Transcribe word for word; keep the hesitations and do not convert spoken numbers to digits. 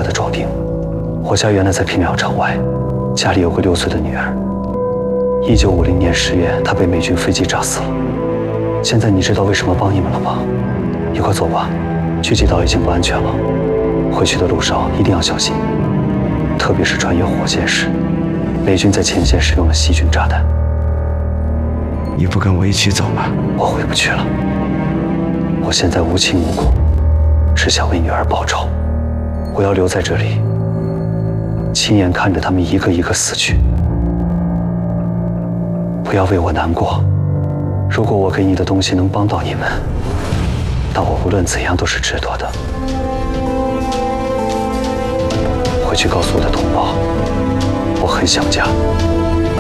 的壮丁。我家原来在平辽城外，家里有个六岁的女儿。一九五零年十月，她被美军飞机炸死了。现在你知道为什么帮你们了吗？你快走吧，去极岛已经不安全了。回去的路上一定要小心，特别是穿越火线时，美军在前线使用了细菌炸弹。 你不跟我一起走吗？ 我回不去了。我现在无亲无故，只想为女儿报仇。我要留在这里，亲眼看着他们一个一个死去。不要为我难过。如果我给你的东西能帮到你们，那我无论怎样都是值得的。回去告诉我的同胞，我很想家。